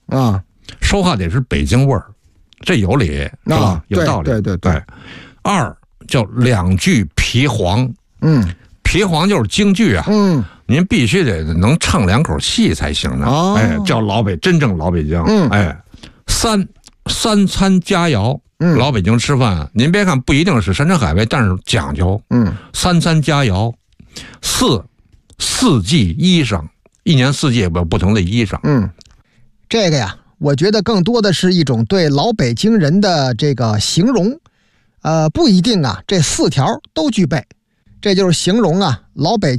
啊， 说话得是北京味儿，这有理是吧？有道理。对。二叫两句皮黄，皮黄就是京剧啊，您必须得能唱两口戏才行呢。叫真正老北京。三餐佳肴，老北京吃饭，您别看不一定是山珍海味，但是讲究。三餐佳肴。四季衣裳，一年四季有不同的衣裳。 这个呀，我觉得更多的是一种对老北京人的这个形容，不一定啊，这4条都具备，这就是形容啊老北